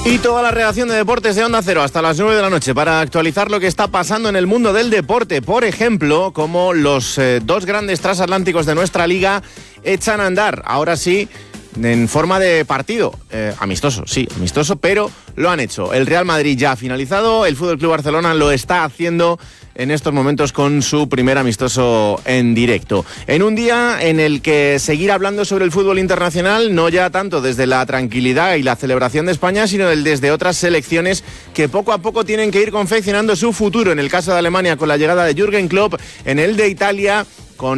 Y toda la redacción de deportes de Onda Cero hasta las 9 de la noche para actualizar lo que está pasando en el mundo del deporte. Por ejemplo, como los dos grandes transatlánticos de nuestra liga echan a andar, ahora sí, en forma de partido. Amistoso, pero lo han hecho. El Real Madrid ya ha finalizado, el FC Barcelona lo está haciendo en estos momentos con su primer amistoso en directo. En un día en el que seguir hablando sobre el fútbol internacional, no ya tanto desde la tranquilidad y la celebración de España, sino desde otras selecciones que poco a poco tienen que ir confeccionando su futuro. En el caso de Alemania, con la llegada de Jürgen Klopp, en el de Italia, con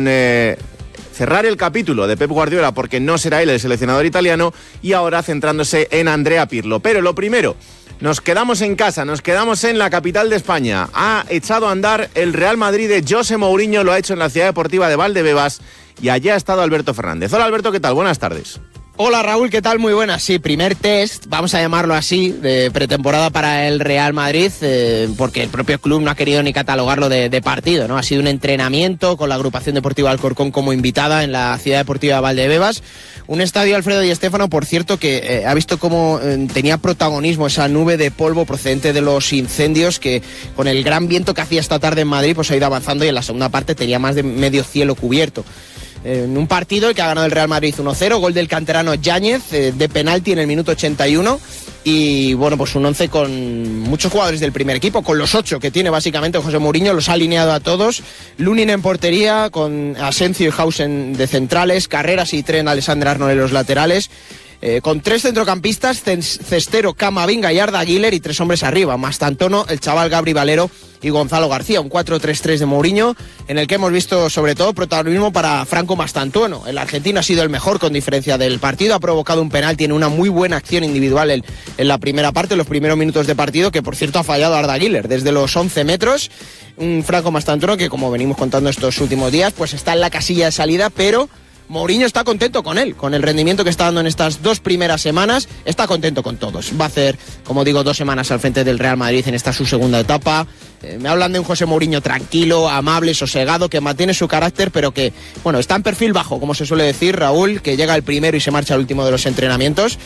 cerrar el capítulo de Pep Guardiola, porque no será él el seleccionador italiano, y ahora centrándose en Andrea Pirlo. Pero lo primero, nos quedamos en casa, nos quedamos en la capital de España. Ha echado a andar el Real Madrid de José Mourinho, lo ha hecho en la ciudad deportiva de Valdebebas, y allí ha estado Alberto Fernández. Hola Alberto, ¿qué tal? Buenas tardes. Hola Raúl, ¿qué tal? Muy buenas. Sí, primer test, vamos a llamarlo así, de pretemporada para el Real Madrid, porque el propio club no ha querido ni catalogarlo de partido, ¿no? Ha sido un entrenamiento con la agrupación deportiva Alcorcón como invitada en la ciudad deportiva de Valdebebas. Un estadio, Alfredo Di Stéfano, por cierto, que ha visto cómo tenía protagonismo esa nube de polvo procedente de los incendios que, con el gran viento que hacía esta tarde en Madrid, pues ha ido avanzando, y en la segunda parte tenía más de medio cielo cubierto. En un partido que ha ganado el Real Madrid 1-0, gol del canterano Yáñez de penalti en el minuto 81, y bueno, pues un 11 con muchos jugadores del primer equipo, con los 8 que tiene básicamente José Mourinho, los ha alineado a todos. Lunin en portería, con Asencio y Hausen de centrales, Carreras y Trent Alexander-Arnold en los laterales. Con 3 centrocampistas, Cestero, Camavinga y Arda Güler, y 3 hombres arriba, Mastantuono, el chaval Gabri Valero y Gonzalo García. Un 4-3-3 de Mourinho, en el que hemos visto sobre todo protagonismo para Franco Mastantuono. El argentino ha sido el mejor con diferencia del partido, ha provocado un penalti en una muy buena acción individual en la primera parte, en los primeros minutos de partido, que por cierto ha fallado Arda Güler desde los 11 metros. Un Franco Mastantuono que, como venimos contando estos últimos días, pues está en la casilla de salida, pero Mourinho está contento con él, con el rendimiento que está dando en estas 2 primeras semanas, está contento con todos. Va a hacer, como digo, 2 semanas al frente del Real Madrid en esta su segunda etapa. Me hablan de un José Mourinho tranquilo, amable, sosegado, que mantiene su carácter, pero que, bueno, está en perfil bajo, como se suele decir, Raúl, que llega el primero y se marcha al último de los entrenamientos.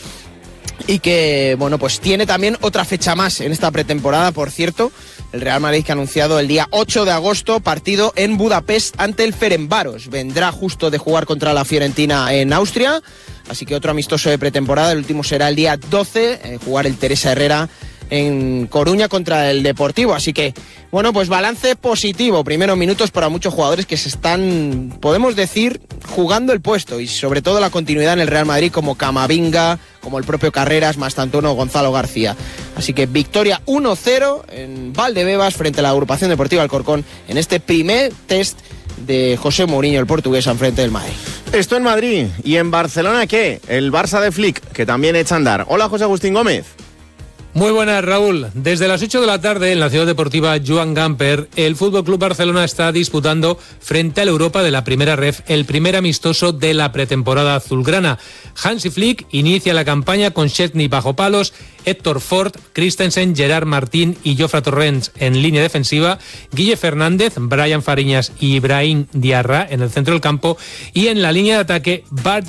Y que, bueno, pues tiene también otra fecha más en esta pretemporada, por cierto. El Real Madrid, que ha anunciado el día 8 de agosto, partido en Budapest ante el Ferencváros. Vendrá justo de jugar contra la Fiorentina en Austria, así que otro amistoso de pretemporada. El último será el día 12, jugar el Teresa Herrera en Coruña contra el Deportivo. Así que, bueno, pues balance positivo. Primeros minutos para muchos jugadores que se están, podemos decir, jugando el puesto, y sobre todo la continuidad en el Real Madrid, como Camavinga, como el propio Carreras, Mastantuono o Gonzalo García. Así que victoria 1-0 en Valdebebas frente a la agrupación deportiva Alcorcón en este primer test de José Mourinho, el portugués, al frente del Madrid. Esto en Madrid. ¿Y en Barcelona qué? El Barça de Flick, que también echa a andar. Hola, José Agustín Gómez. Muy buenas, Raúl. Desde las 8 de la tarde en la ciudad deportiva Joan Gamper, el FC Barcelona está disputando frente al Europa de la Primera Ref el primer amistoso de la pretemporada azulgrana. Hansi Flick inicia la campaña con Szczęsny bajo palos, Héctor Ford, Christensen, Gerard Martín y Jofre Torrents en línea defensiva, Guille Fernández, Brian Fariñas y Ibrahim Diarra en el centro del campo, y en la línea de ataque